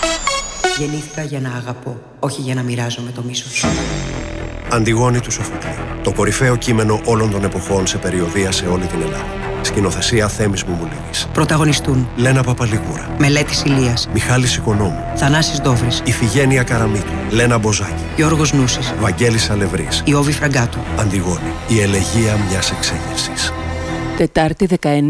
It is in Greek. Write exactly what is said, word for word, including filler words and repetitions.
Γεννήθηκα για να αγαπώ, όχι για να μοιράζομαι το μίσος. Αντιγόνη του Σοφοκλή. Το κορυφαίο κείμενο όλων των εποχών σε περιοδεία σε όλη την Ελλάδα. Σκηνοθεσία Θέμης Μουμουλίδης. Πρωταγωνιστούν Λένα Παπαλίγουρα. Μελέτης Ηλίας. Μιχάλης Οικονόμου. Θανάσης Δόβρης. Ιφηγένεια Καραμίτου. Λένα Μποζάκη. Γιώργος Νούσης. Βαγγέλης Αλευρής. Ιώβη Φραγκάτου. Αντιγόνη. Η ελεγεία μιας εξέγερσης. Τετάρτη δεκαεννέα